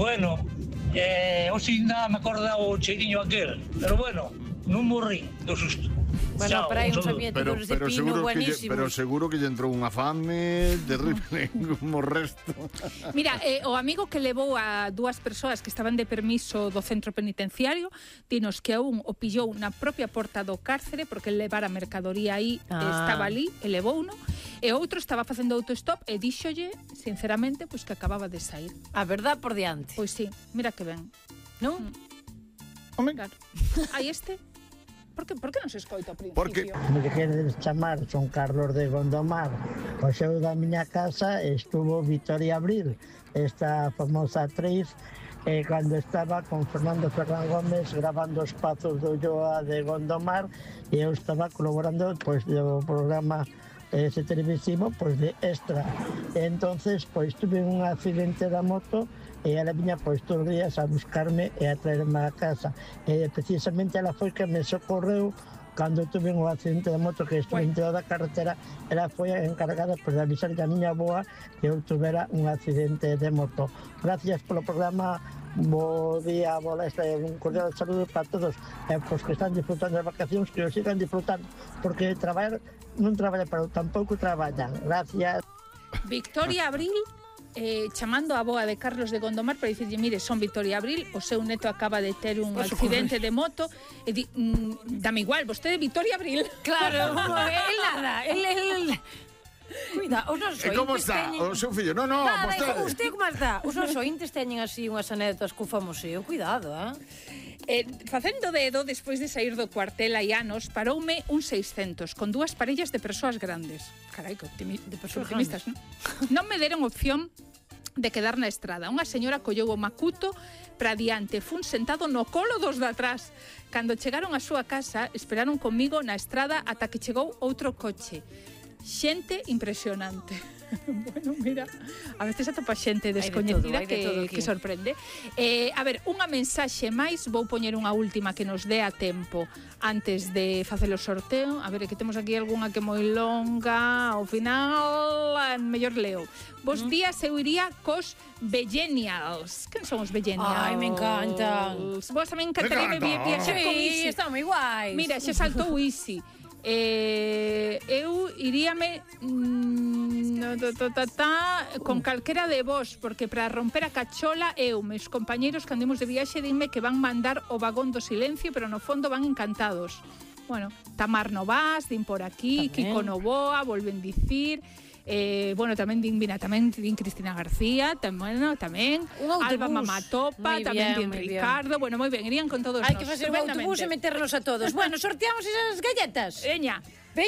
Bueno, hoxe ainda me acorda o cheirinho aquel, pero bueno, non morrí do susto. Bueno, pero hai un xamiento dos de pino buenísimos. Pero seguro que lle entrou unha fame terrible como resto. Mira, o amigo que levou a dúas persoas que estaban de permiso do centro penitenciario dinos que a un o pillou na propia porta do cárcere porque el levara mercadoría aí, estaba ali, e levouno, e outro estaba facendo autostop e díxolle, sinceramente, pois que acababa de sair. A verdad por diante. Pois sí, mira que ben. Non? Home, claro. Aí este... Por que non se escoita ao principio? Porque... Me queres chamar, son Carlos de Gondomar. O seu da miña casa estuvo Victoria Abril, esta famosa actriz, cando estaba con Fernando Ferran Gómez grabando os Pazos do Ulloa de Gondomar, e eu estaba colaborando pois do programa ese televisivo pois de Extra. E entonces pois tuve un accidente da moto e ela viña pois todos os días a buscarme e a traerme a casa, e precisamente ela foi que me socorreu cando tuve un accidente de moto que estuve entrado da carretera. Ela foi encargada por avisar a miña boa que eu tuvera un accidente de moto. Gracias polo programa, bo día, bola, un cordial saludo para todos os que están disfrutando das vacacións, que os sigan disfrutando, porque traballar non traballa, pero tampouco traballan. Gracias. Victoria Abril chamando a boa de Carlos de Gondomar para dicirlle, mire, son Victoria Abril, o seu neto acaba de ter un accidente de moto, e di, dame igual, vostede Victoria Abril. Claro, el nada, el... Cuida, os nosos ointes como está o seu fillo? No, vostede. Usted como está? Os nosos ointes teñen así unhas anécdotas co famoseo, cuidado, Facendo dedo, despois de sair do cuartel hai anos, paroume un 600 con dúas parellas de persoas grandes. Carai, que de persoas optimistas, non? Non me deron opción de quedar na estrada. Unha señora colleu o macuto para diante, fun sentado no colo dos de atrás. Cando chegaron á súa casa, esperaron comigo na estrada ata que chegou outro coche. Xente impresionante. Bueno, mira, a veces atopa xente descoñecida que sorprende. A ver, unha mensaxe máis, vou poñer unha última que nos dé a tempo antes de facer o sorteo. A ver, que temos aquí algunha que moi longa, ao final mellor leo. Bos días, eu iría cos Vegenials. Quen son os Vegenials? Ai, me encantan. Vos tamén encantaría viaxar con Easy. Están moi guais. Mira, xa saltou Easy. Eu iríame con calquera de vos, porque para romper a cachola eu, meus compañeiros que andemos de viaxe, dime que van mandar o vagón do silencio, pero no fondo van encantados. Bueno, Tamar Novás, din por aquí, tamén. Kiko Novoa, volven dicir. Bueno, tamén din Cristina García, tamén Alba Mamatopa, tamén din Ricardo. Bueno, moi ben, irían con todos nós. Hai que facer un autobús e meternos a todos. Bueno, sorteamos esas galletas. Veña.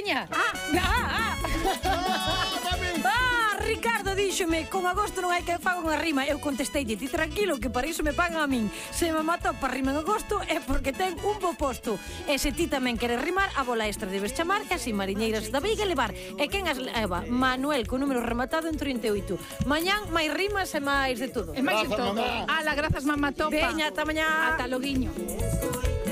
Ricardo díxome, con agosto non hai que faga unha rima. Eu contesteille, ti tranquilo, que para iso me pagan a min. Se me matou para rima en agosto é porque ten un bo posto. E se ti tamén queres rimar, a bola extra debes chamar e así mariñeiras da Veiga levar. E quen as leva? Manuel, con número rematado en 38. Mañán, máis rimas e máis de todo. E máis de todo. Ala, grazas, mamá topa. Veña, ata mañá. Ata loguiño.